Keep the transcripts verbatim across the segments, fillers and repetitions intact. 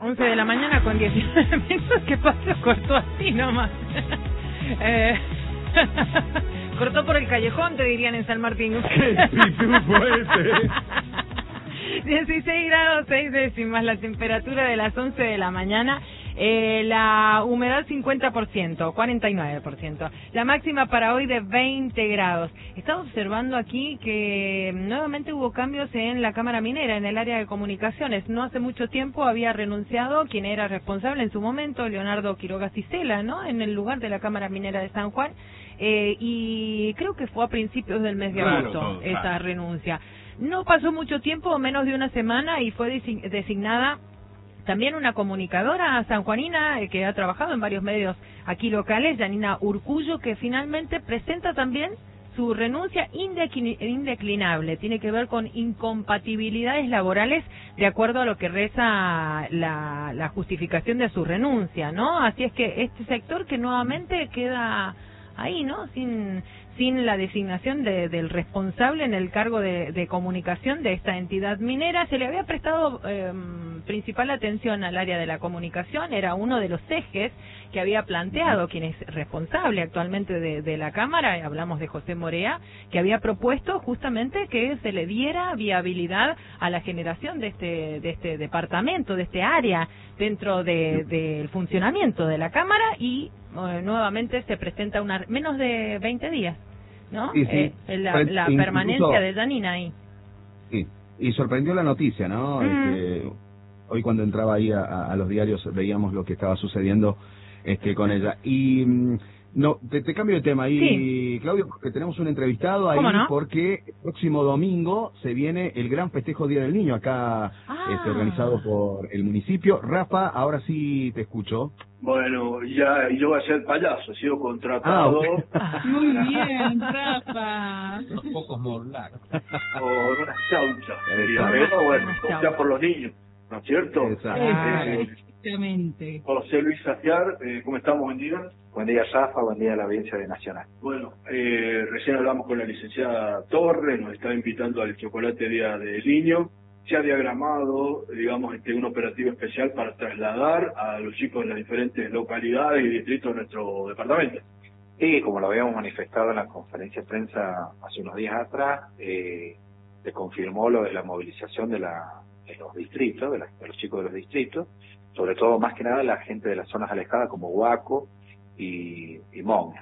once de la mañana con diecinueve minutos. ¿Qué pasó? Cortó así nomás. eh, cortó por el callejón, te dirían en San Martín. ¿Y tú puedes? dieciséis grados seis décimas la temperatura de las once de la mañana. Eh, la humedad cincuenta por ciento, cuarenta y nueve por ciento. La máxima para hoy de veinte grados. Estaba observando aquí que nuevamente hubo cambios en la Cámara Minera, en el área de comunicaciones. No hace mucho tiempo había renunciado quien era responsable en su momento, Leonardo Quiroga Cicela, ¿no? En el lugar de la Cámara Minera de San Juan. Eh, y creo que fue a principios del mes de claro, agosto todo, esa claro. renuncia. No pasó mucho tiempo, menos de una semana, y fue designada también una comunicadora sanjuanina eh, que ha trabajado en varios medios aquí locales, Janina Urcullo, que finalmente presenta también su renuncia indeclinable. Tiene que ver con incompatibilidades laborales de acuerdo a lo que reza la, la justificación de su renuncia, ¿no? Así es que este sector que nuevamente queda ahí, ¿no? Sin sin la designación de, del responsable en el cargo de, de comunicación de esta entidad minera. Se le había prestado eh, principal atención al área de la comunicación, era uno de los ejes que había planteado quien es responsable actualmente de, de la Cámara, hablamos de José Morea, que había propuesto justamente que se le diera viabilidad a la generación de este, de este departamento, de este área dentro de, del funcionamiento de la Cámara, y eh, nuevamente se presenta una menos de veinte días, ¿no? Sí, sí. Eh, la, Pero la incluso, permanencia de Janina ahí. Sí, y sorprendió la noticia, ¿no? Mm. Este, hoy cuando entraba ahí a, a los diarios veíamos lo que estaba sucediendo este con ella. Y mm, no, te, te cambio de tema ahí, Sí. Claudio, porque tenemos un entrevistado ahí, ¿Cómo no? porque el próximo domingo se viene el gran festejo Día del Niño acá, Ah. este, organizado por el municipio. Rafa, ahora sí te escucho. Bueno, ya yo voy a ser payaso, he sido contratado Ah, Muy bien, Rafa. Unos pocos morlacos. por una chaucha. Y Exacto. pero bueno, Unas chauchas. ya por los niños, ¿no es cierto? Exacto. Ah, Eh, exactamente. José Luis Saciar, eh, ¿cómo estamos? Buen día. Buen día, Rafa. Buen día a la audiencia de Nacional. Bueno, eh, recién hablamos con la licenciada Torres, nos está invitando al Chocolate Día del Niño. Se ha diagramado, digamos, este, un operativo especial para trasladar a los chicos de las diferentes localidades y distritos de nuestro departamento. Y como lo habíamos manifestado en la conferencia de prensa hace unos días atrás, eh, se confirmó lo de la movilización de, la, de los distritos, de, la, de los chicos de los distritos, sobre todo, más que nada, la gente de las zonas alejadas como Huaco y, y Mogna.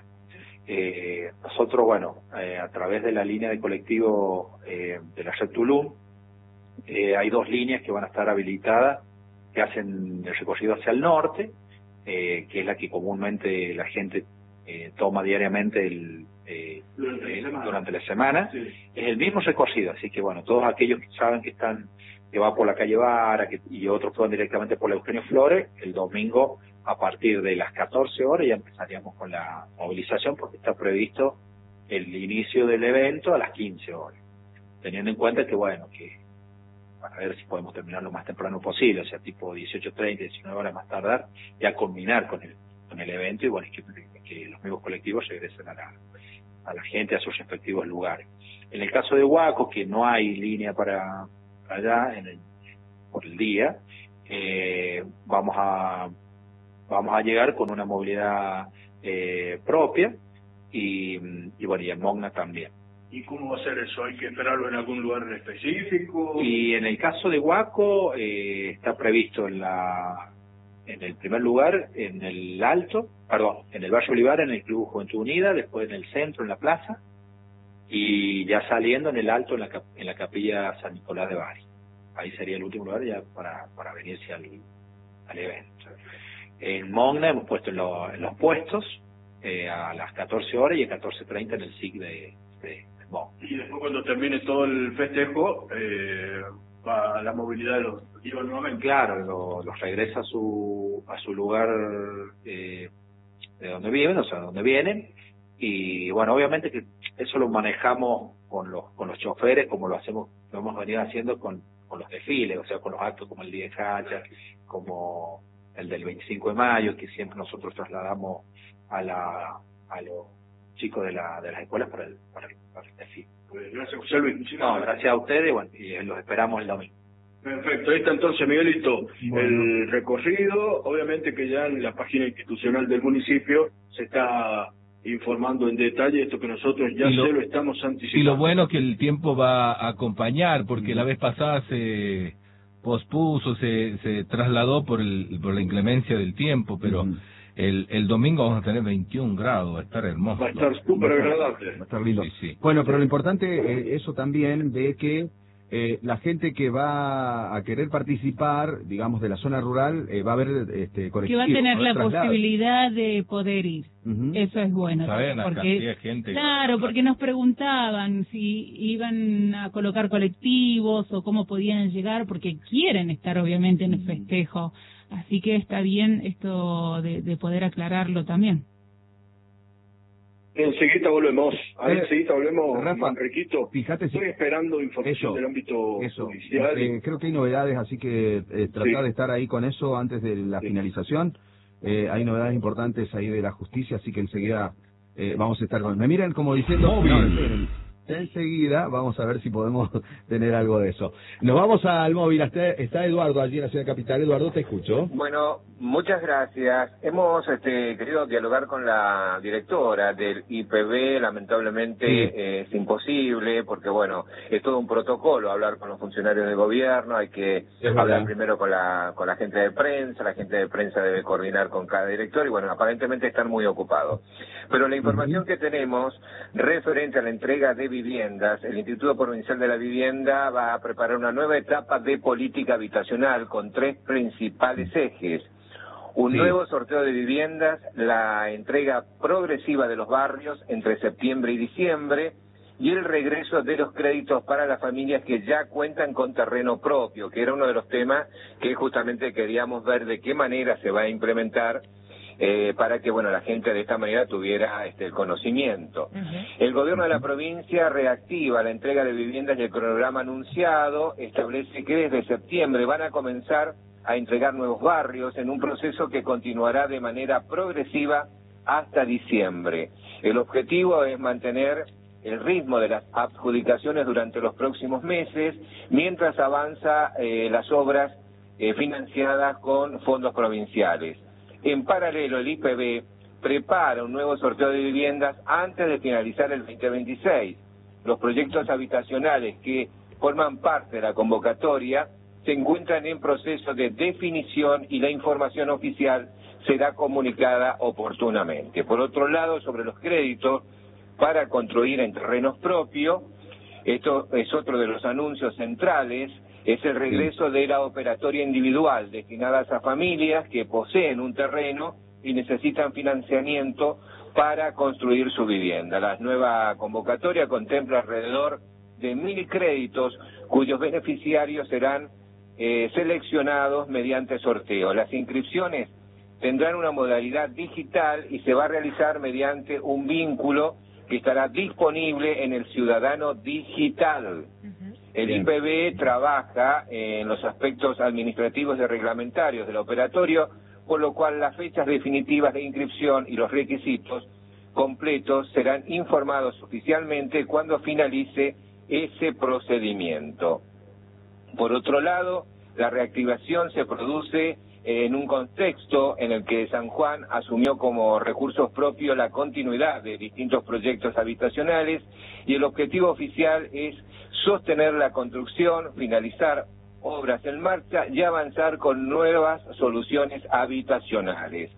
Eh, nosotros, bueno, eh, a través de la línea de colectivo eh, de la Red Tulum, eh, hay dos líneas que van a estar habilitadas, que hacen el recorrido hacia el norte, eh, que es la que comúnmente la gente eh, toma diariamente el, eh, Durante la eh, semana. durante la semana. Sí. Es el mismo recorrido, así que bueno, todos aquellos que saben que están que va por la calle Vara que, y otros que van directamente por la Eugenio Flores, el domingo a partir de las catorce horas ya empezaríamos con la movilización, porque está previsto el inicio del evento a las quince horas, teniendo en cuenta que bueno, que para ver si podemos terminar lo más temprano posible, o sea, tipo dieciocho treinta, diecinueve horas más tardar, ya culminar con el con el evento, y bueno, que, que los mismos colectivos regresen a la, a la gente a sus respectivos lugares. En el caso de Huaco, que no hay línea para, para allá en el, por el día, eh, vamos a vamos a llegar con una movilidad eh, propia, y, y bueno, y en Mogna también. ¿Y cómo va a ser eso? ¿Hay que esperarlo en algún lugar específico? Y en el caso de Huaco, eh, está previsto en la en el primer lugar, en el Alto, perdón, en el Barrio Olivar, en el Club Juventud Unida, después en el centro, en la plaza, y ya saliendo en el Alto, en la, cap- en la capilla San Nicolás de Bari. Ahí sería el último lugar ya para, para venirse al, al evento. En Mogna hemos puesto en, lo- en los puestos eh, a las catorce horas y a catorce treinta en el S I C de, de, de Mogna. Y después, cuando termine todo el festejo, eh, va la movilidad de los chicos nuevamente. Claro, lo- los regresa a su a su lugar eh, de donde viven, o sea, de donde vienen, y bueno, obviamente que eso lo manejamos con los con los choferes, como lo hacemos, lo hemos venido haciendo con, con los desfiles, o sea, con los actos como el Día de Hacha, como el del veinticinco de mayo, que siempre nosotros trasladamos a la a los chicos de la de las escuelas para el para el, para el desfile. Pues gracias, José Luis. Muchísimas No, gracias a ustedes, bueno, y los esperamos el domingo. Perfecto, ahí está entonces, Miguelito, Bueno. el recorrido. Obviamente que ya en la página institucional del municipio se está informando en detalle esto que nosotros ya Y lo- se lo estamos anticipando. Y lo bueno es que el tiempo va a acompañar, porque la vez pasada se pospuso, se, se trasladó por el por la inclemencia del tiempo, pero Ujú. el, el domingo vamos a tener veintiún grados, va a estar hermoso. Va a estar súper agradable. Va a estar lindo. Sí, sí. Bueno, pero lo importante eh, eso también de que eh, la gente que va a querer participar, digamos, de la zona rural, eh, va a haber este, Que colectivos. va a tener va a haber la traslados. posibilidad de poder ir. Ujú. Eso es bueno. ¿Saben la cantidad de Porque, gente? claro, porque nos preguntaban si iban a colocar colectivos o cómo podían llegar, porque quieren estar obviamente en el festejo. Así que está bien esto de, de poder aclararlo también. Enseguida volvemos, a ver, Eh, enseguida volvemos, Rafa, Manriquito. Fíjate si Estoy esperando información Eso, del ámbito eso, judicial. porque creo que hay novedades, así que eh, tratar Sí. de estar ahí con eso antes de la Sí. finalización. Eh, hay novedades importantes ahí de la justicia, así que enseguida eh, vamos a estar con... Me miran como diciendo... Móvil. No, esperen. Enseguida vamos a ver si podemos tener algo de eso. Nos vamos al móvil, está, está Eduardo allí en la ciudad capital. Eduardo, te escucho. Bueno, muchas gracias. Hemos este, querido dialogar con la directora del I P B, lamentablemente Sí. eh, es imposible porque, bueno, es todo un protocolo hablar con los funcionarios de gobierno, hay que Es hablar verdad. primero con la, con la gente de prensa, la gente de prensa debe coordinar con cada director y, bueno, aparentemente están muy ocupados. Pero la información que tenemos referente a la entrega de viviendas, el Instituto Provincial de la Vivienda va a preparar una nueva etapa de política habitacional con tres principales ejes. Un Sí. nuevo sorteo de viviendas, la entrega progresiva de los barrios entre septiembre y diciembre y el regreso de los créditos para las familias que ya cuentan con terreno propio, que era uno de los temas que justamente queríamos ver de qué manera se va a implementar eh, para que, bueno, la gente de esta manera tuviera este, el conocimiento. El gobierno de la provincia reactiva la entrega de viviendas y el cronograma anunciado establece que desde septiembre van a comenzar a entregar nuevos barrios en un proceso que continuará de manera progresiva hasta diciembre. El objetivo es mantener el ritmo de las adjudicaciones durante los próximos meses, mientras avanza eh, las obras eh, financiadas con fondos provinciales. En paralelo, el I P B prepara un nuevo sorteo de viviendas antes de finalizar el veinte veintiséis. Los proyectos habitacionales que forman parte de la convocatoria se encuentran en proceso de definición y la información oficial será comunicada oportunamente. Por otro lado, sobre los créditos para construir en terrenos propios, esto es otro de los anuncios centrales, es el regreso de la operatoria individual destinadas a familias que poseen un terreno y necesitan financiamiento para construir su vivienda. La nueva convocatoria contempla alrededor de mil créditos cuyos beneficiarios serán eh, seleccionados mediante sorteo. Las inscripciones tendrán una modalidad digital y se va a realizar mediante un vínculo que estará disponible en el Ciudadano Digital. El Bien. I P B trabaja en los aspectos administrativos y reglamentarios del operatorio, por lo cual las fechas definitivas de inscripción y los requisitos completos serán informados oficialmente cuando finalice ese procedimiento. Por otro lado, la reactivación se produce en un contexto en el que San Juan asumió como recursos propios la continuidad de distintos proyectos habitacionales y el objetivo oficial es sostener la construcción, finalizar obras en marcha y avanzar con nuevas soluciones habitacionales.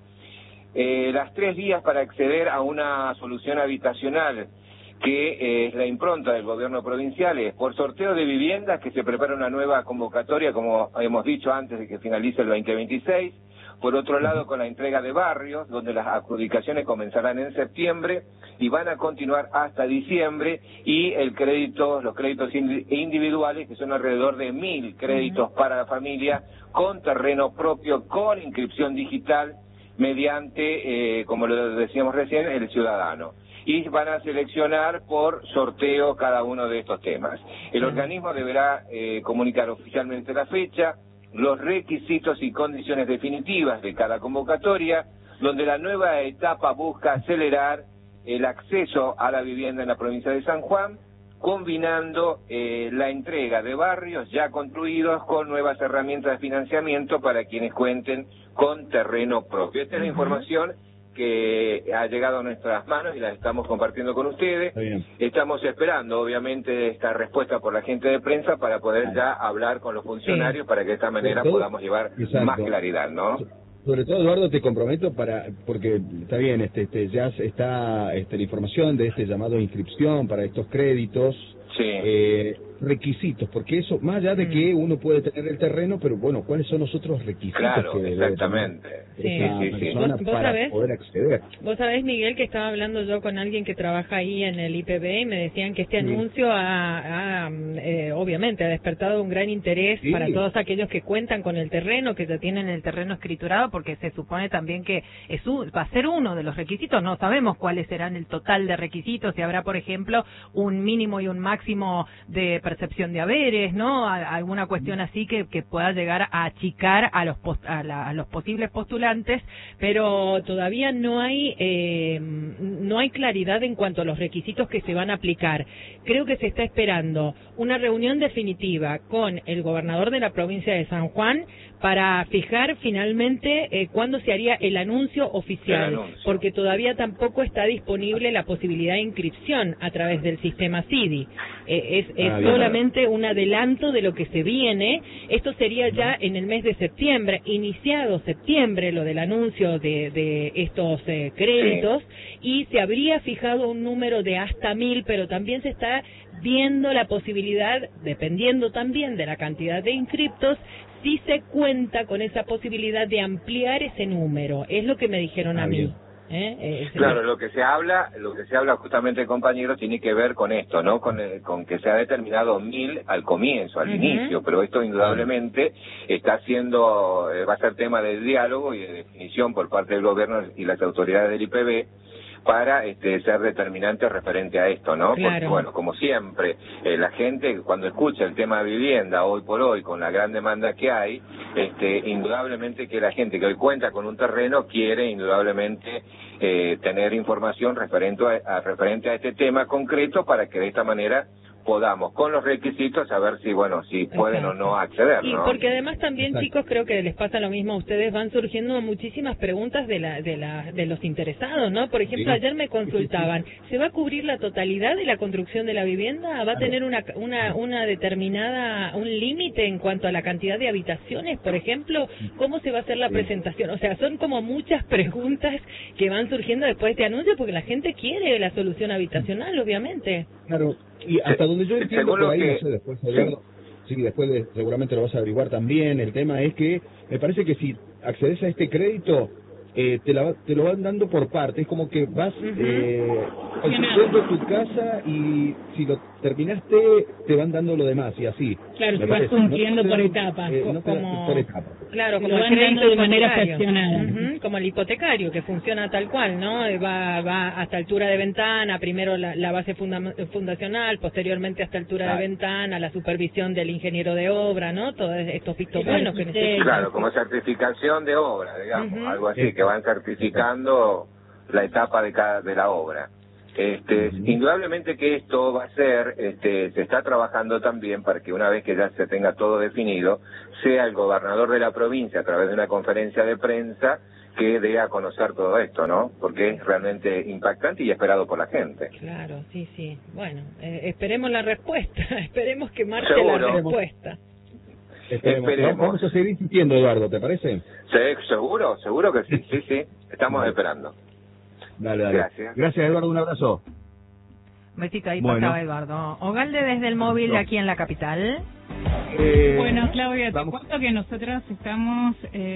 Eh, las tres vías para acceder a una solución habitacional que eh, es la impronta del gobierno provincial es por sorteo de viviendas, que se prepara una nueva convocatoria, como hemos dicho antes de que finalice el veinte veintiséis. Por otro lado, con la entrega de barrios, donde las adjudicaciones comenzarán en septiembre y van a continuar hasta diciembre, y el crédito, los créditos individuales, que son alrededor de mil créditos para la familia, con terreno propio, con inscripción digital, mediante, eh, como lo decíamos recién, el ciudadano. Y van a seleccionar por sorteo cada uno de estos temas. El organismo deberá eh, comunicar oficialmente la fecha, los requisitos y condiciones definitivas de cada convocatoria, donde la nueva etapa busca acelerar el acceso a la vivienda en la provincia de San Juan, combinando eh, la entrega de barrios ya construidos con nuevas herramientas de financiamiento para quienes cuenten con terreno propio. Esta es la información que ha llegado a nuestras manos y la estamos compartiendo con ustedes. Estamos esperando, obviamente, esta respuesta por la gente de prensa para poder ya hablar con los funcionarios, sí, para que de esta manera todo, podamos llevar exacto, más claridad, ¿no? Sobre todo, Eduardo, te comprometo para, porque está bien, este, este ya está este, la información de este llamado a inscripción para estos créditos, sí. eh, requisitos, porque eso, más allá de mm. que uno puede tener el terreno, pero bueno, ¿cuáles son los otros requisitos? Claro, que exactamente. Sí, sí, sí. ¿Vos, vos para sabés, poder acceder? Vos sabés, Miguel, que estaba hablando yo con alguien que trabaja ahí en el I P B y me decían que este sí. anuncio ha, ha eh, obviamente, ha despertado un gran interés sí. para todos aquellos que cuentan con el terreno, que ya tienen el terreno escriturado, porque se supone también que es un, va a ser uno de los requisitos. No sabemos cuáles serán el total de requisitos, si habrá, por ejemplo, un mínimo y un máximo de percepción de haberes, ¿no? A, alguna cuestión así que, que pueda llegar a achicar a los post, a, la, a los posibles postulantes, pero todavía no hay eh, no hay claridad en cuanto a los requisitos que se van a aplicar. Creo que se está esperando una reunión definitiva con el gobernador de la provincia de San Juan para fijar finalmente eh, cuándo se haría el anuncio oficial, el anuncio. Porque todavía tampoco está disponible la posibilidad de inscripción a través del sistema C I D I. Eh, es es ah, solamente un adelanto de lo que se viene. Esto sería ya en el mes de septiembre, iniciado septiembre, lo del anuncio de, de estos eh, créditos, sí. y se habría fijado un número de hasta mil, pero también se está viendo la posibilidad, dependiendo también de la cantidad de inscriptos, si se cuenta con esa posibilidad de ampliar ese número. Es lo que me dijeron ah, a mí. Bien. ¿Eh? Eh, claro, lo que se habla, lo que se habla justamente, compañeros, tiene que ver con esto, ¿no? Con, el, con que se ha determinado mil al comienzo, al uh-huh. inicio, pero esto indudablemente está siendo, eh, va a ser tema de diálogo y de definición por parte del gobierno y las autoridades del I P B para este, ser determinante referente a esto, ¿no? Claro. Porque, bueno, como siempre, eh, la gente cuando escucha el tema de vivienda hoy por hoy, con la gran demanda que hay, este, indudablemente que la gente que hoy cuenta con un terreno quiere indudablemente eh, tener información referente a, a, referente a este tema concreto para que de esta manera podamos, con los requisitos, saber si, bueno, si pueden Exacto. o no acceder, ¿no? Y porque además también, Exacto. chicos, creo que les pasa lo mismo a ustedes, van surgiendo muchísimas preguntas de la de la de los interesados, ¿no? Por ejemplo, sí. ayer me consultaban, ¿se va a cubrir la totalidad de la construcción de la vivienda? ¿Va a tener una una una determinada, un límite en cuanto a la cantidad de habitaciones, por ejemplo? ¿Cómo se va a hacer la presentación? O sea, son como muchas preguntas que van surgiendo después de este anuncio, porque la gente quiere la solución habitacional, obviamente. Claro. Y hasta donde yo entiendo por ahí, que... no sé, después, Eduardo, sí. sí, después de, seguramente lo vas a averiguar también, el tema es que me parece que si accedes a este crédito, eh, te, la, te lo van dando por parte, es como que vas uh-huh. eh, construyendo tu casa y si lo terminaste, te van dando lo demás y así. Claro, te vas cumpliendo no por etapas. Eh, no como... por etapas. Claro, como lo el van crédito dando de manera fraccionada. Uh-huh, como el hipotecario, que funciona tal cual, ¿no? Va va hasta altura de ventana, primero la, la base funda fundacional, posteriormente hasta altura claro. de ventana, la supervisión del ingeniero de obra, ¿no? Todos estos vistos buenos que necesitan. Claro, como certificación de obra, digamos, uh-huh. algo así, que van certificando la etapa de cada de la obra. Este, uh-huh. Indudablemente que esto va a ser, este, se está trabajando también para que una vez que ya se tenga todo definido, sea el gobernador de la provincia a través de una conferencia de prensa que dé a conocer todo esto, ¿no? Porque es realmente impactante y esperado por la gente. Claro, sí, sí. Bueno, eh, esperemos la respuesta, esperemos que marche Seguro. la respuesta. Esperemos. Esperemos. Vamos a seguir insistiendo, Eduardo, ¿te parece? Sí, seguro, seguro que sí, sí, sí. Estamos vale. esperando. Dale, dale. Gracias. Gracias, Eduardo, un abrazo. Besito, ahí bueno. pasaba Eduardo. Ogalde desde el móvil aquí en la capital. Eh, bueno, Claudia, vamos. te cuento que nosotros estamos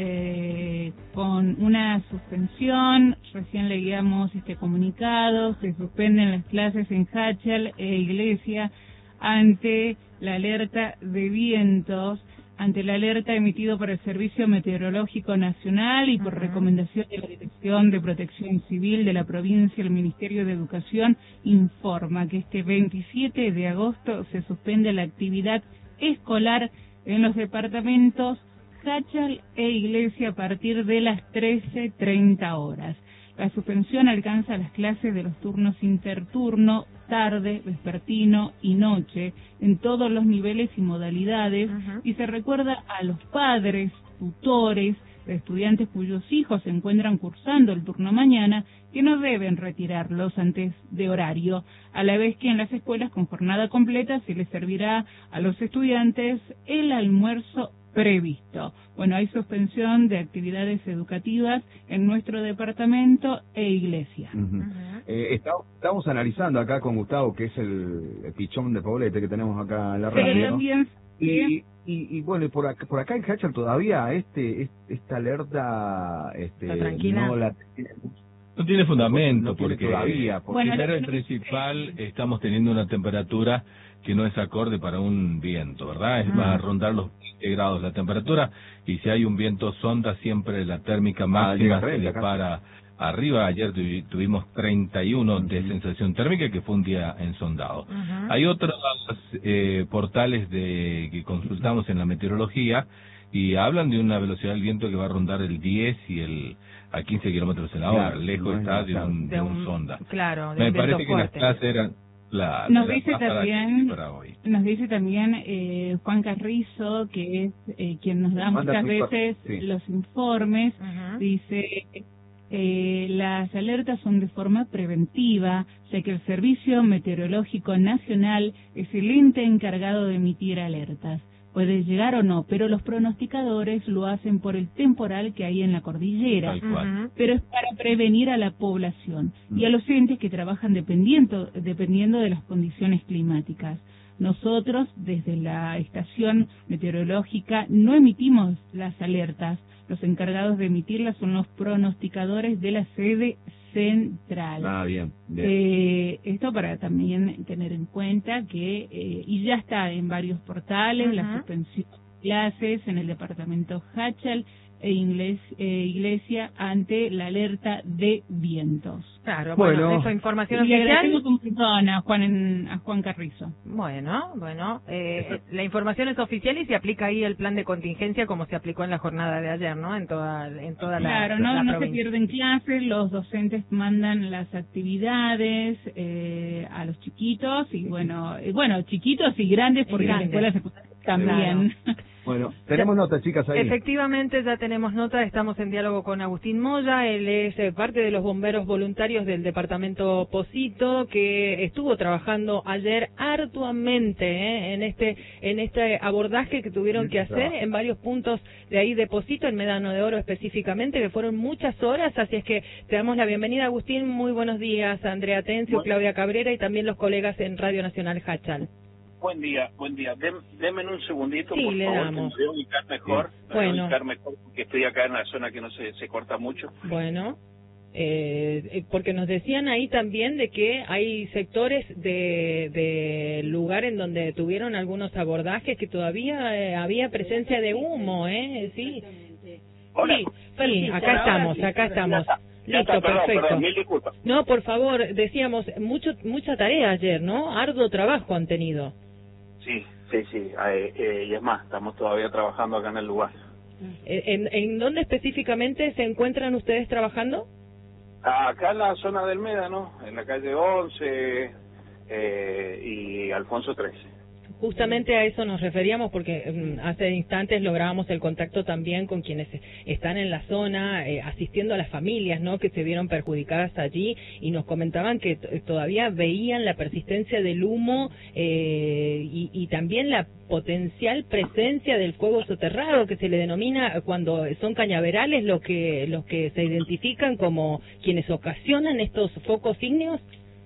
eh, con una suspensión, recién leíamos este comunicado, se suspenden las clases en Hachal e Iglesia ante la alerta de vientos, ante la alerta emitido por el Servicio Meteorológico Nacional y por uh-huh. recomendación de la Dirección de Protección Civil de la provincia, el Ministerio de Educación informa que este veintisiete de agosto se suspende la actividad escolar en los departamentos Hachal e Iglesia a partir de las trece treinta horas. La suspensión alcanza las clases de los turnos interturno, tarde, vespertino y noche, en todos los niveles y modalidades, uh-huh. y se recuerda a los padres, tutores, de estudiantes cuyos hijos se encuentran cursando el turno mañana, que no deben retirarlos antes de horario, a la vez que en las escuelas con jornada completa se les servirá a los estudiantes el almuerzo previsto. Bueno, hay suspensión de actividades educativas en nuestro departamento e iglesia. Uh-huh. Uh-huh. Eh, estamos, estamos analizando acá con Gustavo, que es el, el pichón de Poblete que tenemos acá en la radio. Pero también... Y, y, y bueno, por acá, por acá en Hachal todavía este, este esta alerta este, no la no tiene fundamento, no tiene porque todavía, porque bueno, primero y principal estamos teniendo una temperatura que no es acorde para un viento, ¿verdad? Es, ah. va a rondar los veinte grados la temperatura, y si hay un viento sonda siempre la térmica máxima ah, se dispara arriba. Ayer tuvimos treinta y uno uh-huh. de sensación térmica, que fue un día ensondado. Uh-huh. Hay otros eh, portales de que consultamos en la meteorología y hablan de una velocidad del viento que va a rondar el diez y el a quince kilómetros en la hora. Claro, lejos no está de un, de un, de un sonda. Claro, de Me un parece que fuerte. las clases eran la, nos, la dice también, nos dice también eh, Juan Carrizo, que es eh, quien nos da Manda muchas veces sí. los informes, uh-huh. dice... Eh, las alertas son de forma preventiva, ya que el Servicio Meteorológico Nacional es el ente encargado de emitir alertas. Puede llegar o no, pero los pronosticadores lo hacen por el temporal que hay en la cordillera. Uh-huh. Pero es para prevenir a la población uh-huh. y a los entes que trabajan dependiendo, dependiendo de las condiciones climáticas. Nosotros, desde la estación meteorológica, no emitimos las alertas. Los encargados de emitirlas son los pronosticadores de la sede central. Ah, bien. bien. Eh, esto para también tener en cuenta que, eh, y ya está en varios portales, uh-huh. la suspensión de clases en el departamento Hachal e Ingles, eh, Iglesia ante la alerta de vientos. Claro, bueno, bueno esa información oficial. Le un perdón a Juan, a Juan Carrizo. Bueno, bueno, eh, la información es oficial y se aplica ahí el plan de contingencia como se aplicó en la jornada de ayer, ¿no? En toda, en toda la Claro, no, la no se pierden clases, los docentes mandan las actividades eh, a los chiquitos y bueno, eh, bueno, chiquitos y grandes porque en la escuela secundaria también. Claro. Bueno, tenemos nota, chicas, ahí. Efectivamente, ya tenemos nota, estamos en diálogo con Agustín Moya, él es eh, parte de los bomberos voluntarios del departamento Pocito, que estuvo trabajando ayer arduamente eh, en este en este abordaje que tuvieron que hacer en varios puntos de ahí de Pocito, en Médano de Oro específicamente, que fueron muchas horas, así es que te damos la bienvenida, Agustín, muy buenos días, Andrea Tencio, bueno. Claudia Cabrera y también los colegas en Radio Nacional Hachal. Buen día, buen día. Dem, denme un segundito, sí, por le favor, damos. que me voy a ubicar mejor. Sí. Me voy bueno. a ubicar mejor porque estoy acá en la zona que no se, se corta mucho. Bueno, eh, porque nos decían ahí también de que hay sectores de, de lugar en donde tuvieron algunos abordajes que todavía eh, había presencia de humo, ¿eh? Sí. Hola. Sí, sí, acá estamos, acá estamos. Ya Listo, está, perdón, perfecto. Perdón, mil disculpas. No, por favor, decíamos, mucho mucha tarea ayer, ¿no? Arduo trabajo han tenido. Sí, sí, sí, eh, eh, y es más, estamos todavía trabajando acá en el lugar. ¿En, en dónde específicamente se encuentran ustedes trabajando? Acá en la zona del Médano, en la calle once eh, y Alfonso trece. Justamente a eso nos referíamos porque um, hace instantes lográbamos el contacto también con quienes están en la zona, eh, asistiendo a las familias, ¿no?, que se vieron perjudicadas allí y nos comentaban que t- todavía veían la persistencia del humo eh, y, y también la potencial presencia del fuego soterrado, que se le denomina cuando son cañaverales los que los que se identifican como quienes ocasionan estos focos ígneos.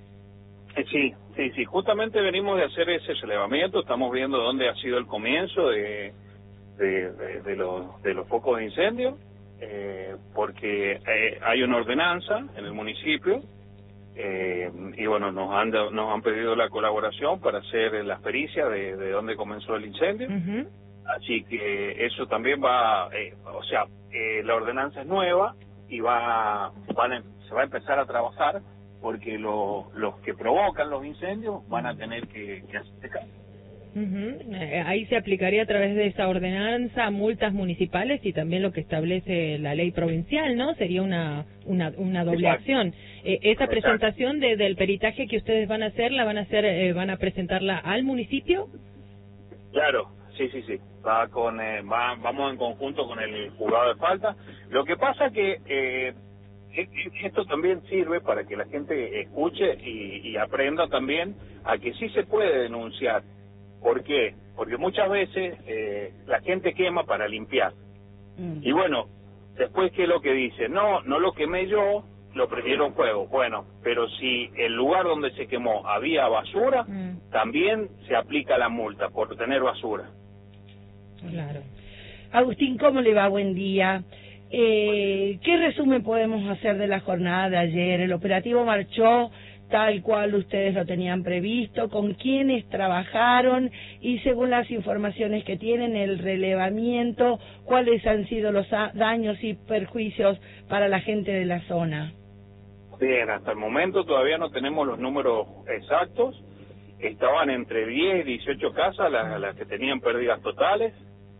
Sí, sí, sí, justamente venimos de hacer ese relevamiento, estamos viendo dónde ha sido el comienzo de, de, de, de, los, de los focos de incendio, eh, porque eh, hay una ordenanza en el municipio, eh, y bueno, nos han, nos han pedido la colaboración para hacer las pericias de, de dónde comenzó el incendio, uh-huh. Así que eso también va, eh, o sea, eh, la ordenanza es nueva y va, van a, se va a empezar a trabajar, porque lo, los que provocan los incendios van a tener que, que hacerse cargo. Uh-huh. Eh, ahí se aplicaría a través de esa ordenanza multas municipales y también lo que establece la ley provincial, ¿no? Sería una una, una doble Exacto. acción. Eh, esa Exacto. presentación de, del peritaje que ustedes van a hacer, ¿la van a hacer, eh, van a presentarla al municipio? Claro, sí, sí, sí. Va con, eh, va, vamos en conjunto con el juzgado de falta. Lo que pasa que eh, esto también sirve para que la gente escuche y, y aprenda también a que sí se puede denunciar. ¿Por qué? Porque muchas veces eh, la gente quema para limpiar. Mm. Y bueno, después, ¿qué es lo que dice? No, no lo quemé yo, lo prendieron fuego. Bueno, pero si el lugar donde se quemó había basura, mm. también se aplica la multa por tener basura. Claro. Agustín, ¿cómo le va? Buen día. Eh, ¿Qué resumen podemos hacer de la jornada de ayer? El operativo marchó tal cual ustedes lo tenían previsto, con quiénes trabajaron y según las informaciones que tienen, el relevamiento, cuáles han sido los daños y perjuicios para la gente de la zona. Bien, hasta el momento todavía no tenemos los números exactos. Estaban entre diez y dieciocho casas las, las que tenían pérdidas totales.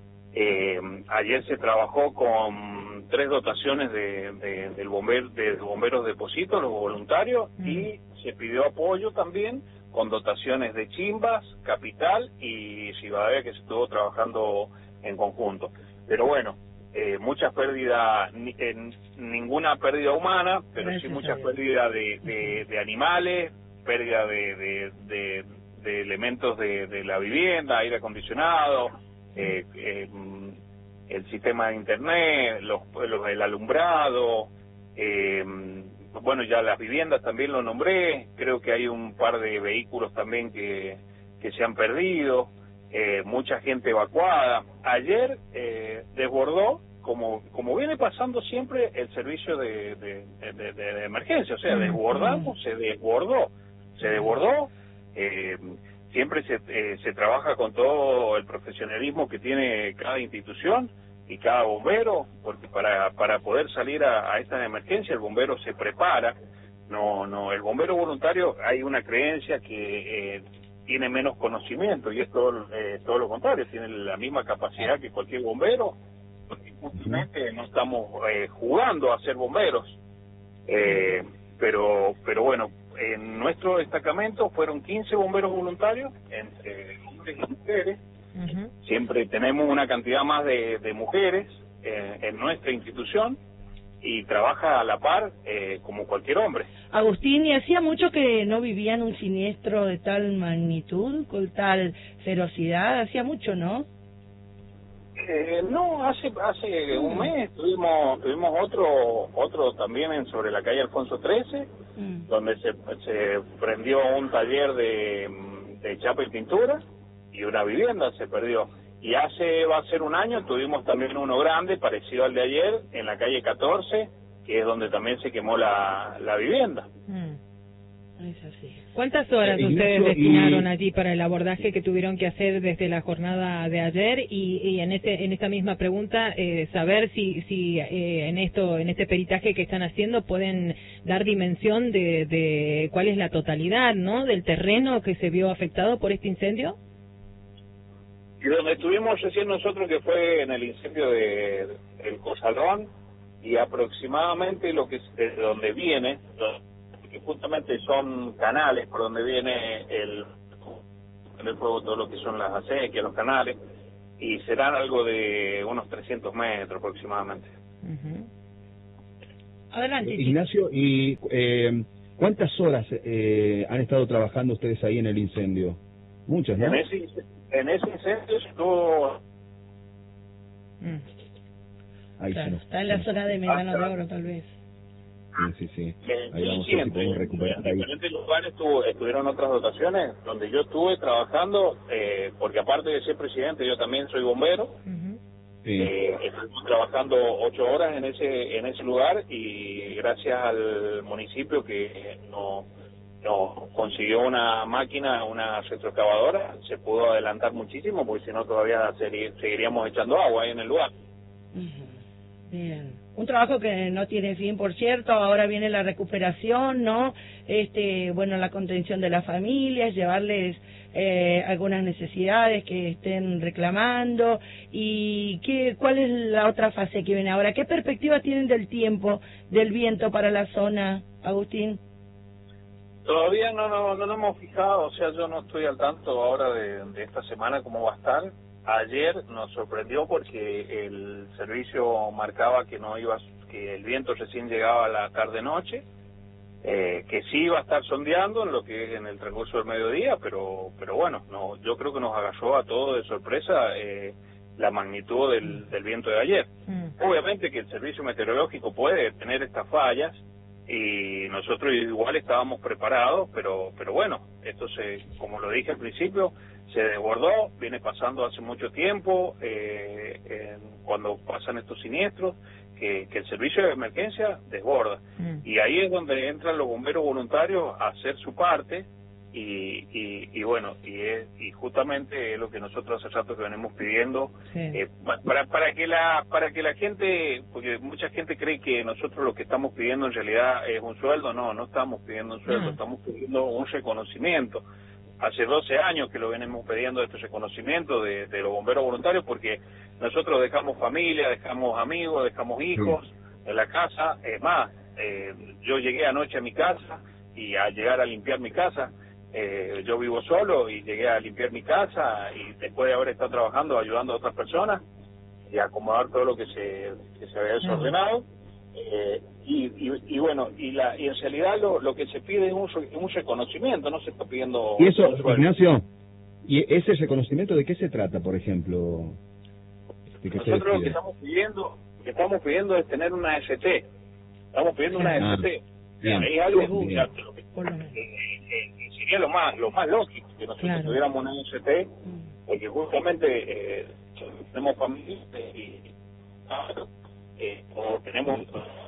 Eh, ayer se trabajó con tres dotaciones de, de, del bomber, de bomberos de Pocito, los voluntarios, mm. y se pidió apoyo también con dotaciones de Chimbas, Capital y Cibadea, que se estuvo trabajando en conjunto. Pero bueno, eh, muchas pérdidas, ni, en, ninguna pérdida humana, pero Gracias sí muchas pérdidas de, de, de animales, pérdida de, de, de, de elementos de, de la vivienda, aire acondicionado, eh, eh, el sistema de internet, los, los el alumbrado, eh, bueno, ya las viviendas también lo nombré, creo que hay un par de vehículos también que, que se han perdido, eh, mucha gente evacuada. Ayer eh, desbordó, como como viene pasando siempre, el servicio de, de, de, de, de emergencia, o sea, desbordamos, se desbordó, se desbordó, eh, siempre se, eh, se trabaja con todo el profesionalismo que tiene cada institución y cada bombero, porque para para poder salir a, a esta emergencia el bombero se prepara. No, no, el bombero voluntario hay una creencia que eh, tiene menos conocimiento y es todo, eh, todo lo contrario, tiene la misma capacidad que cualquier bombero, porque justamente no estamos eh, jugando a ser bomberos. Eh, pero pero bueno, en nuestro destacamento fueron quince bomberos voluntarios, entre hombres y mujeres. Uh-huh. Siempre tenemos una cantidad más de, de mujeres eh, en nuestra institución y trabaja a la par eh, como cualquier hombre. Agustín, ¿y hacía mucho que no vivían un siniestro de tal magnitud, con tal ferocidad? Hacía mucho, ¿no? Eh, no, hace hace mm. un mes tuvimos tuvimos otro otro también en sobre la calle Alfonso trece, mm. donde se, se prendió un taller de, de chapa y pintura y una vivienda se perdió. Y hace, va a ser un año, tuvimos también uno grande, parecido al de ayer, en la calle catorce, que es donde también se quemó la, la vivienda. Mm. Es así. ¿Cuántas horas eh, ustedes destinaron y... allí para el abordaje que tuvieron que hacer desde la jornada de ayer? Y, y en este en esta misma pregunta, eh, saber si si eh, en esto en este peritaje que están haciendo pueden dar dimensión de, de cuál es la totalidad, ¿no?, del terreno que se vio afectado por este incendio. Y donde estuvimos recién nosotros, que fue en el incendio de, de El Cosalón, y aproximadamente lo que de donde viene, que justamente son canales por donde viene el, el fuego, todo lo que son las acequias, los canales, y serán algo de unos trescientos metros aproximadamente. Uh-huh. Adelante. Eh, Ignacio, ¿y eh, cuántas horas eh, han estado trabajando ustedes ahí en el incendio? Muchas, ¿no? En ese, en ese incendio estuvo... Mm. Ahí claro, se está en la zona de Mediano de Oro, tal vez. Sí, sí, sí. Ahí sí, vamos a ver si podemos recuperar ahí. En diferentes lugares estuvo, estuvieron otras dotaciones donde yo estuve trabajando, eh, porque aparte de ser presidente, yo también soy bombero. Uh-huh. Sí. Eh, estuvimos trabajando ocho horas en ese en ese lugar y gracias al municipio que nos no consiguió una máquina, una retroexcavadora, se pudo adelantar muchísimo, porque si no todavía seguir, seguiríamos echando agua ahí en el lugar. Uh-huh. Bien. Un trabajo que no tiene fin, por cierto. Ahora viene la recuperación, ¿no? Este, bueno, la contención de las familias, llevarles eh, algunas necesidades que estén reclamando. ¿Y qué, cuál es la otra fase que viene ahora? ¿Qué perspectiva tienen del tiempo, del viento para la zona, Agustín? Todavía no, no, no nos hemos fijado, o sea, yo no estoy al tanto ahora de, de esta semana cómo va a estar. Ayer nos sorprendió porque el servicio marcaba que no iba, que el viento recién llegaba a la tarde-noche, eh, que sí iba a estar sondeando en lo que es en el transcurso del mediodía, pero pero bueno, no, yo creo que nos agarró a todos de sorpresa eh, la magnitud del, del viento de ayer. Mm. Obviamente que el servicio meteorológico puede tener estas fallas, y nosotros igual estábamos preparados, pero pero bueno, esto se, como lo dije al principio, se desbordó, viene pasando hace mucho tiempo, eh, eh, cuando pasan estos siniestros, que, que el servicio de emergencia desborda. Mm. Y ahí es donde entran los bomberos voluntarios a hacer su parte, y, y, y bueno, y, es, y justamente es lo que nosotros hace rato que venimos pidiendo, sí. eh, para para que la para que la gente, porque mucha gente cree que nosotros lo que estamos pidiendo en realidad es un sueldo. No, no estamos pidiendo un sueldo, no. Estamos pidiendo un reconocimiento. Hace doce años que lo venimos pidiendo, este reconocimiento de, de los bomberos voluntarios, porque nosotros dejamos familia, dejamos amigos, dejamos hijos sí. en la casa. Es más, eh, yo llegué anoche a mi casa, y al llegar a limpiar mi casa, Eh, yo vivo solo y llegué a limpiar mi casa, y después de haber estado trabajando ayudando a otras personas y acomodar todo lo que se que se había desordenado, eh, y, y, y bueno, y la y en realidad lo, lo que se pide es un, un reconocimiento, no se está pidiendo. Y eso, Ignacio, ¿y ese reconocimiento de qué se trata, por ejemplo? ¿De qué Nosotros lo que estamos pidiendo, que estamos pidiendo es tener una S T, estamos pidiendo una ah, S T. Bien. Es algo que, que, que sería lo más lo más lógico, que nosotros claro. tuviéramos una S T, porque justamente eh, tenemos familia y eh, o tenemos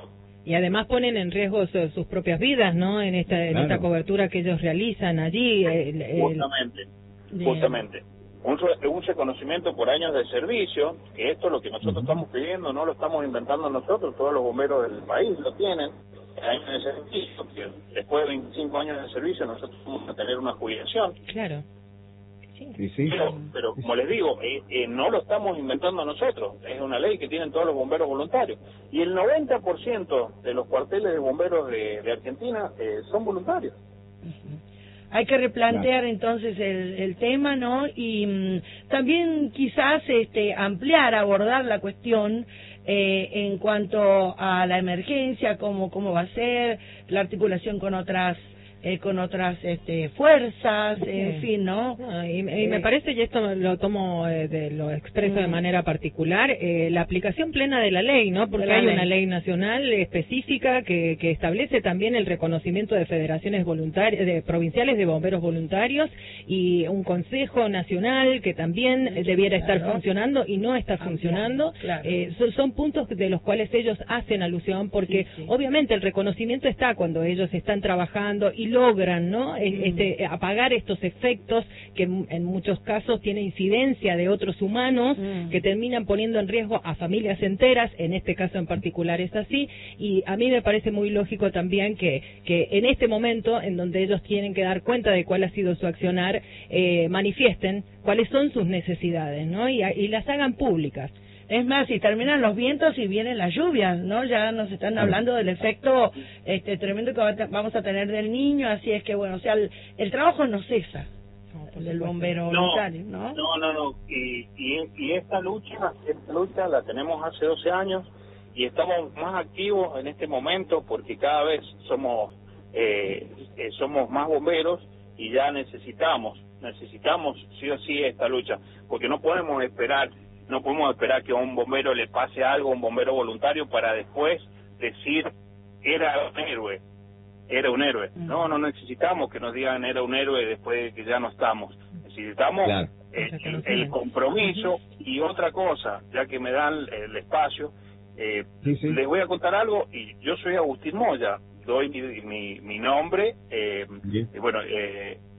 y además ponen en riesgo su, sus propias vidas, ¿no? En esta en claro. esta cobertura que ellos realizan allí. El, el... Justamente, Bien. justamente. Un, un reconocimiento por años de servicio, que esto es lo que nosotros uh-huh. estamos pidiendo, no lo estamos inventando nosotros, todos los bomberos del país lo tienen. Años de servicio, que después de veinticinco años de servicio nosotros vamos a tener una jubilación. Claro. Sí. Sí, sí. Pero, pero como les digo, eh, eh, no lo estamos inventando nosotros, es una ley que tienen todos los bomberos voluntarios. Y el noventa por ciento de los cuarteles de bomberos de, de Argentina eh, son voluntarios. Uh-huh. Hay que replantear entonces el, el tema, ¿no? Y mmm, también quizás este ampliar, abordar la cuestión eh, en cuanto a la emergencia, cómo cómo va a ser, la articulación con otras eh, con otras este, fuerzas, sí. en fin, ¿no? no y, y eh, me parece, y esto lo tomo, eh, de, lo expreso uh-huh. de manera particular, eh, la aplicación plena de la ley, ¿no? Porque hay ley. una ley nacional específica que, que establece también el reconocimiento de federaciones voluntarias, de provinciales de bomberos voluntarios, y un consejo nacional que también sí, debiera claro. estar funcionando y no está funcionando. Claro. Eh, son, son puntos de los cuales ellos hacen alusión, porque sí, sí. obviamente el reconocimiento está cuando ellos están trabajando y logran, ¿no? Este, apagar estos efectos que en muchos casos tiene incidencia de otros humanos mm. que terminan poniendo en riesgo a familias enteras. En este caso en particular es así, y a mí me parece muy lógico también que, que en este momento en donde ellos tienen que dar cuenta de cuál ha sido su accionar, eh, manifiesten cuáles son sus necesidades, ¿no? Y, y las hagan públicas. Es más, si terminan los vientos y vienen las lluvias, ¿no? Ya nos están hablando del efecto este tremendo que vamos a tener del niño, así es que, bueno, o sea, el, el trabajo no cesa, no, del bombero no, voluntario, ¿no? No, no, no, y, y, y esta lucha, esta lucha la tenemos hace doce años y estamos más activos en este momento porque cada vez somos, eh, eh, somos más bomberos y ya necesitamos, necesitamos sí o sí esta lucha, porque no podemos esperar No podemos esperar que a un bombero le pase algo, a un bombero voluntario, para después decir, era un héroe, era un héroe. Mm. No, no necesitamos que nos digan, era un héroe, después de que ya no estamos. Necesitamos claro. eh, el, el compromiso. Uh-huh. Y otra cosa, ya que me dan el espacio, eh, sí, sí. les voy a contar algo, y yo soy Agustín Moya, doy mi, mi, mi nombre, eh, y bueno, eh,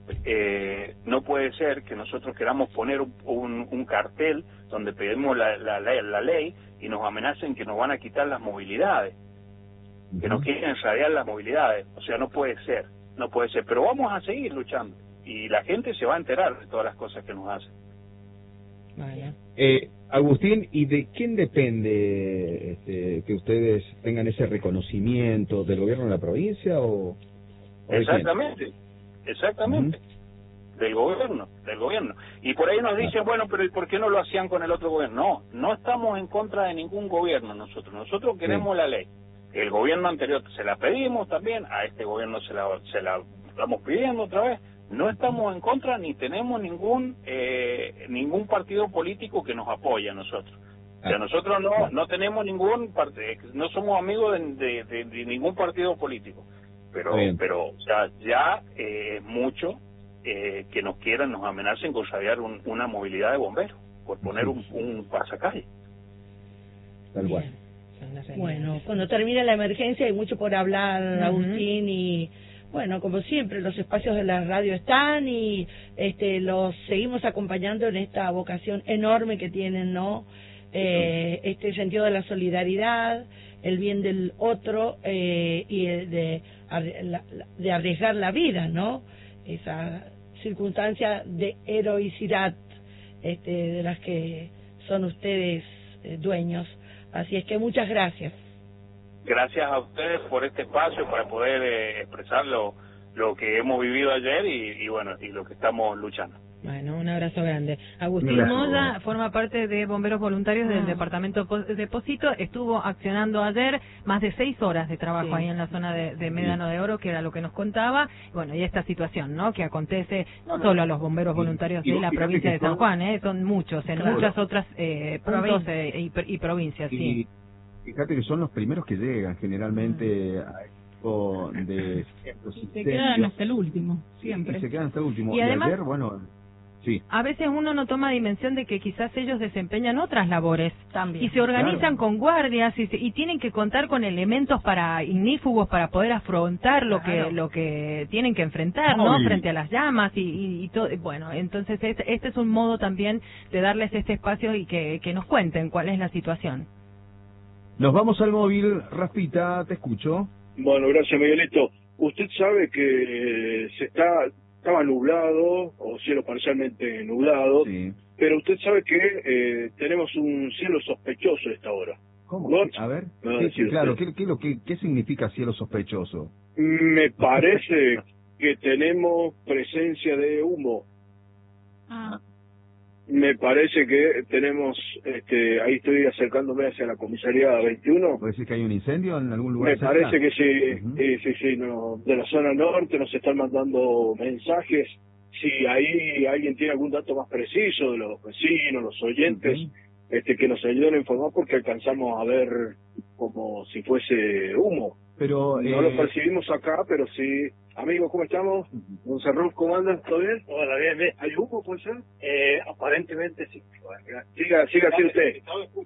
eh, no puede ser que nosotros queramos poner un, un, un cartel donde pedimos la, la, la, la ley y nos amenacen que nos van a quitar las movilidades, que nos quieren radiar las movilidades. O sea, no puede ser, no puede ser. Pero vamos a seguir luchando y la gente se va a enterar de todas las cosas que nos hacen. Vale. Eh, Agustín, ¿y de quién depende este, que ustedes tengan ese reconocimiento? ¿Del gobierno de la provincia o...? o Exactamente, exactamente. Uh-huh. Del gobierno, del gobierno. Y por ahí nos dicen, bueno, pero ¿y por qué no lo hacían con el otro gobierno? No, no estamos en contra de ningún gobierno nosotros. Nosotros queremos sí. la ley. El gobierno anterior se la pedimos también, a este gobierno se la, se la estamos pidiendo otra vez. No estamos en contra ni tenemos ningún eh, ningún partido político que nos apoye a nosotros. O sea, nosotros no no tenemos ningún parte, no somos amigos de, de, de, de ningún partido político. Pero pero o sea, ya es eh, mucho eh, que nos quieran, nos amenacen con radiar un, una movilidad de bomberos por poner un, un pasacalle. Tal cual. Bueno, cuando termine la emergencia hay mucho por hablar, uh-huh. Agustín, y bueno, como siempre, los espacios de la radio están y este los seguimos acompañando en esta vocación enorme que tienen, ¿no? Eh, este sentido de la solidaridad, el bien del otro eh, y el de, de arriesgar la vida, ¿no? Esa circunstancia de heroicidad este, de las que son ustedes eh, dueños. Así es que muchas gracias. Gracias a ustedes por este espacio para poder eh, expresar lo, lo que hemos vivido ayer y, y bueno, y lo que estamos luchando. Bueno, un abrazo grande. Agustín Gracias. Moya forma parte de Bomberos Voluntarios ah. del Departamento de Posito. Estuvo accionando ayer más de seis horas de trabajo sí. ahí en la zona de, de Médano de Oro, que era lo que nos contaba. Bueno, y esta situación, ¿no? Que acontece no solo a los bomberos voluntarios y, de y la provincia de San Juan, ¿eh? Son muchos, en claro. muchas otras eh, puntos eh, y, y provincias, y, sí. Fíjate que son los primeros que llegan generalmente mm. a esto de... Se quedan hasta el último, siempre. Y se quedan hasta el último. Y, además, y ayer, bueno... Sí. A veces uno no toma dimensión de que quizás ellos desempeñan otras labores también y se organizan claro. con guardias y, se, y tienen que contar con elementos para ignífugos para poder afrontar lo claro. que lo que tienen que enfrentar, ¿no? no frente a las llamas y, y, y todo. Bueno, entonces este, este es un modo también de darles este espacio y que, que nos cuenten cuál es la situación. Nos vamos al móvil, Rafita, te escucho. Bueno, gracias, Miguelito. Usted sabe que se está estaba nublado o cielo parcialmente nublado, sí. pero usted sabe que eh, tenemos un cielo sospechoso a esta hora. ¿Cómo? ¿No? A ver, ¿qué, sí, claro, ¿qué, qué, lo que, ¿qué significa cielo sospechoso? Me parece que tenemos presencia de humo. Ah. Me parece que tenemos, este, ahí estoy acercándome hacia la comisaría veintiuno. ¿Puede decir que hay un incendio en algún lugar? Me cerca? parece que sí, uh-huh. eh, sí, sí, no, de la zona norte nos están mandando mensajes. Si ahí alguien tiene algún dato más preciso de los vecinos, los oyentes, uh-huh. este, que nos ayuden a informar porque alcanzamos a ver como si fuese humo. Pero no eh... lo percibimos acá, pero sí. Amigos, ¿cómo estamos? Don Cerruz, ¿cómo andas? ¿Todo bien? Hola, bien, bien. ¿Hay humo, puede ser? Eh, aparentemente sí. Siga, siga así usted.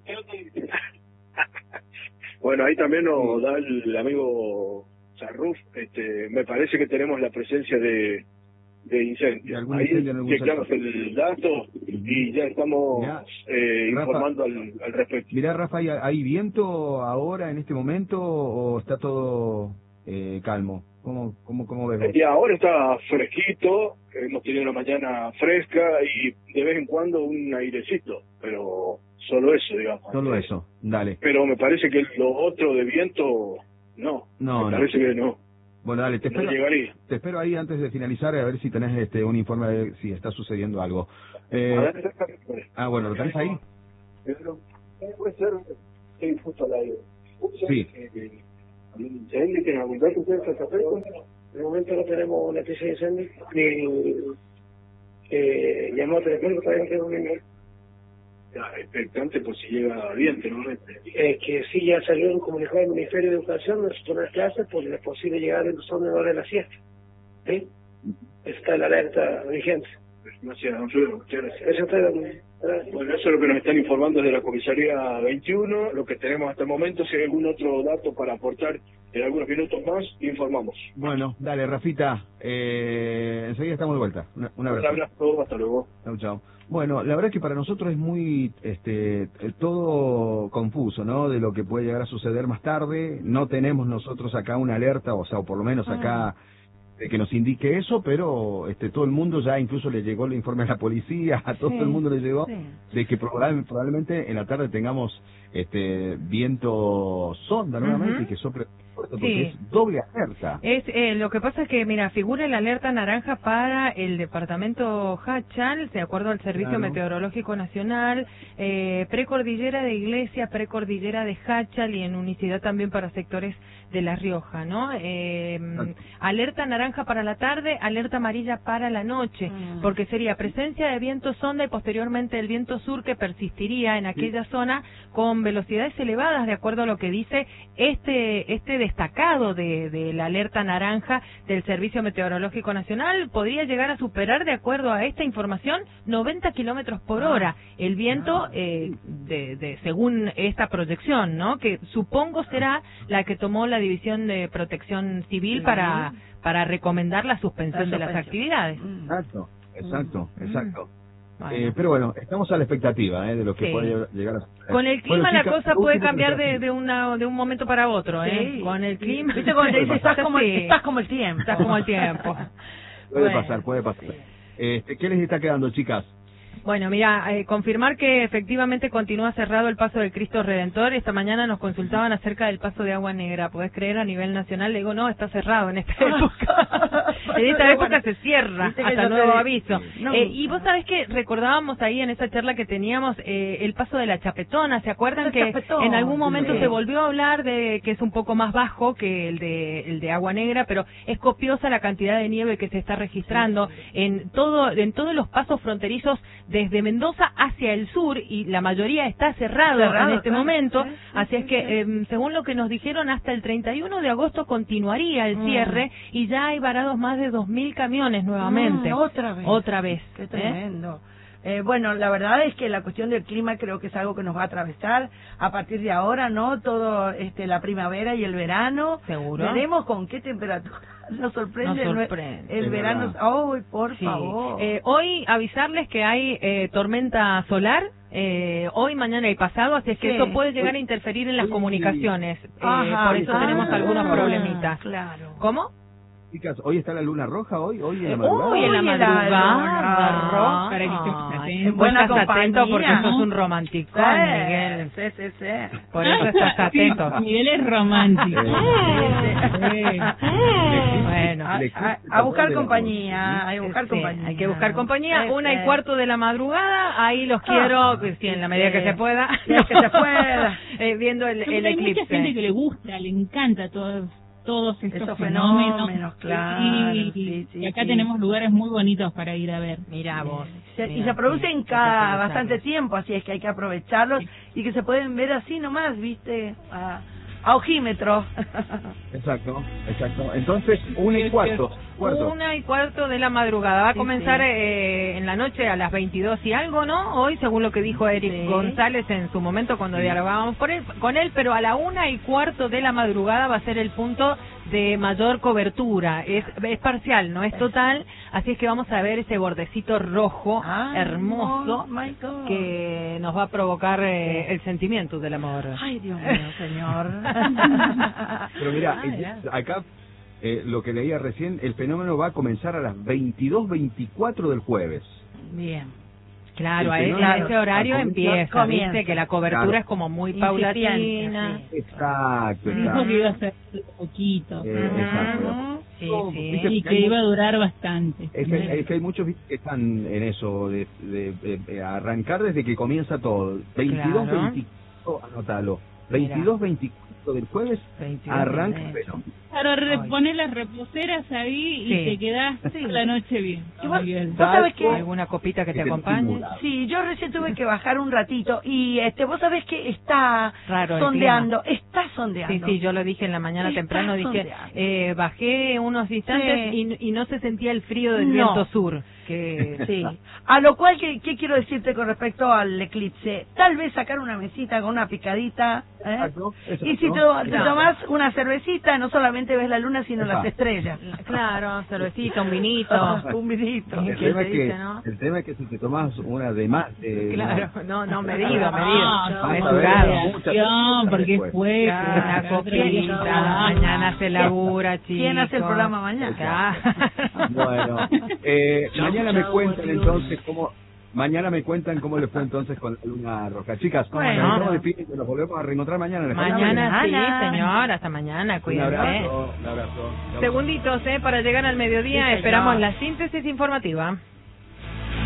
Bueno, ahí también nos da el amigo Cerruz. Este, me parece que tenemos la presencia de, de incendio. ¿De ahí incendio chequeamos el dato y ya estamos mirá, eh, Rafa, informando al, al respecto. Mirá, Rafa, ¿hay, ¿hay viento ahora en este momento o está todo eh, calmo? ¿Cómo, cómo, cómo ves vos? Y ahora está fresquito, hemos tenido una mañana fresca y de vez en cuando un airecito, pero solo eso, digamos. Solo eh, eso, dale. Pero me parece que lo otro de viento, no. No, me no. parece que no. Bueno, dale, te no espero, llegaría. te espero ahí antes de finalizar a ver si tenés este un informe de si está sucediendo algo. Eh, ah, bueno, ¿lo tenés ahí? Pero, puede ser, estoy justo al aire. Sí. ¿Incendio? ¿Tienen algún dato ustedes al respecto? De momento no tenemos noticia de incendio, ni eh, llamado telefónico, todavía no tengo un email. Expectante por si llega viento, ¿no? Eh, que sí, ya salió un comunicado del Ministerio de Educación, nos tomó las clases por la posible llegada de los de la hora de la siesta. ¿Sí? Está la alerta vigente. Gracias, don Julio. Muchas gracias. Eso está, bueno, eso es lo que nos están informando desde la comisaría veintiuno, lo que tenemos hasta el momento. Si hay algún otro dato para aportar en algunos minutos más, informamos. Bueno, dale, Rafita, eh, enseguida estamos de vuelta. Una, un abrazo. Un abrazo, hasta luego. Chau, chau. Bueno, la verdad es que para nosotros es muy, este, todo confuso, ¿no? De lo que puede llegar a suceder más tarde. No tenemos nosotros acá una alerta, o sea, o por lo menos acá, de que nos indique eso, pero este todo el mundo ya incluso le llegó el informe a la policía, a todo sí, el mundo le llegó, sí, de que probablemente, probablemente en la tarde tengamos este viento sonda nuevamente, uh-huh, y que sople fuerte, porque sí, es doble alerta. Es eh, lo que pasa es que, mira, figura la alerta naranja para el departamento Hachal, de acuerdo al Servicio claro. Meteorológico Nacional, eh, precordillera de Iglesia, precordillera de Hachal y en unicidad también para sectores de La Rioja, ¿no? Eh, alerta naranja para la tarde, alerta amarilla para la noche, mm. porque sería presencia de viento sonda y posteriormente el viento sur que persistiría en aquella sí. zona con velocidades elevadas, de acuerdo a lo que dice este este destacado de, de la alerta naranja del Servicio Meteorológico Nacional. Podría llegar a superar, de acuerdo a esta información, noventa kilómetros por hora el viento, eh, de, de según esta proyección, ¿no? Que supongo será la que tomó la División de Protección Civil sí. para para recomendar la suspensión la de las actividades. Exacto, exacto, mm. exacto. Bueno. Eh, pero bueno, estamos a la expectativa, ¿eh? De lo que sí. puede llegar a suceder. Con el clima bueno, la cosa puede cambiar de, de una de un momento para otro, ¿eh? Sí. Con el clima. ¿Viste cuando te dice estás como, sí. estás como el tiempo? Estás como el tiempo. Puede bueno. pasar, puede pasar. Este, ¿qué les está quedando, chicas? Bueno, mira, eh, confirmar que efectivamente continúa cerrado el paso del Cristo Redentor. Esta mañana nos consultaban acerca del paso de Agua Negra. ¿Podés creer? A nivel nacional le digo, no, está cerrado en esta época. En esta época se cierra hasta nuevo aviso. No, eh, y vos sabés que recordábamos ahí en esa charla que teníamos eh, el paso de la Chapetona. ¿Se acuerdan que Chapetón, en algún momento sí. se volvió a hablar de que es un poco más bajo que el de el de Agua Negra, pero es copiosa la cantidad de nieve que se está registrando sí, sí. en todo en todos los pasos fronterizos desde Mendoza hacia el sur, y la mayoría está cerrado, cerrado en este claro, momento, sí, sí, así sí, es que, sí. eh, según lo que nos dijeron, hasta el treinta y uno de agosto continuaría el cierre, mm. y ya hay varados más de dos mil camiones nuevamente. Mm, otra vez. Otra vez. Qué tremendo. ¿Eh? Eh, bueno, la verdad es que la cuestión del clima creo que es algo que nos va a atravesar a partir de ahora, ¿no? Todo este la primavera y el verano. Seguro. Veremos con qué temperatura nos sorprende, nos sorprende el, el verano. ¡Ay, por sí. favor! Eh, hoy avisarles que hay eh, tormenta solar. Eh, hoy, mañana y pasado, así es que sí. eso puede llegar a interferir en las comunicaciones. Eh, Ajá, por eso ah, tenemos algunos problemitas. Claro. ¿Cómo? Chicas, ¿hoy está la luna roja? ¿Hoy? ¿Hoy en la madrugada? Hoy en la madrugada. roja. Para que estemos atentos. Vos estás atento porque sos un romanticón, sí, Miguel. Sí, sí, sí. Por eso estás atento. Sí, Miguel es romántico. Sí. Bueno, a, a, a buscar compañía, a buscar sí, compañía. Hay que buscar compañía. Sí, Una sí. y cuarto de la madrugada, ahí los quiero, ah, sí, en la medida sí. que se pueda. Sí, que se pueda. eh, viendo el, el hay eclipse. Hay mucha gente que le gusta, le encanta todo. todos estos Esos fenómenos, fenómenos claro, y, sí, sí, y acá sí. tenemos lugares muy bonitos para ir a ver. Mira vos. Se, mira, y se producen sí, cada bastante tiempo, así es que hay que aprovecharlos sí. y que se pueden ver así nomás, ¿viste? A, a ojímetro. Exacto, exacto. Entonces, una y cuarto. cuarto. Una y cuarto de la madrugada. Va a sí, comenzar sí. Eh, en la noche a las veintidós y algo, ¿no? Hoy, según lo que dijo Eric sí. González en su momento cuando sí. dialogábamos por él, con él, pero a la una y cuarto de la madrugada va a ser el punto de mayor cobertura. Es, es parcial, no es total, así es que vamos a ver ese bordecito rojo ah, hermoso oh, que nos va a provocar eh, el sentimiento del amor. Ay, Dios mío, señor. Pero mira, ah, acá eh, lo que leía recién, el fenómeno va a comenzar a las veintidós veinticuatro del jueves. Bien. Claro, a, fenómeno, en ese horario a empieza, comienza. viste, que la cobertura claro. es como muy paulatina. Sí. Exacto, exacto. Dijo que iba a ser poquito. Eh, uh-huh. Exacto. Sí, sí. Y que, que iba a durar bastante. Es que, es que hay muchos que están en eso, de, de, de, de arrancar desde que comienza todo. veintidós veinticuatro, anótalo. veintidós veinticuatro del jueves arranca el verano. Claro, reponer las reposeras ahí y sí. te quedás sí. la noche bien. Y vos, vos sabés que alguna copita que, que te acompañe. Sí, yo recién tuve que bajar un ratito y este vos sabés que está Raro sondeando, está sondeando. Sí, sí, yo lo dije en la mañana Está temprano, dije, eh, bajé unos instantes Sí. y, y no se sentía el frío del No. viento sur. Que Sí. A lo cual, ¿qué, ¿qué quiero decirte con respecto al eclipse? Tal vez sacar una mesita con una picadita, ¿eh? Exacto, exacto. Y si to- te Claro. tomás una cervecita, no solamente ves la luna, sino Epa. las estrellas. Claro, cervecita, un vinito. Un vinito. El ¿Qué tema, se es que, dice, no? el tema es que si te tomas una de más... Eh, Claro, no, no, medido, medido. No, Vamos a ver, Mesurado. muchas No, cosas porque después. fue Una otro día copita, trabaja. mañana se labura, chicos. ¿Quién hace el programa mañana? Ya. Bueno, eh, mañana me cuentan entonces cómo... Mañana me cuentan cómo les fue entonces con la luna roja. Chicas, Bueno. nos estamos despidiendo, nos volvemos a reencontrar mañana. ¿les parece? Mañana sí, Mañana. señor, hasta mañana, Un cuídense. abrazo, un abrazo. Chau. Segunditos, eh, para llegar al mediodía, Sí, señor. esperamos la síntesis informativa.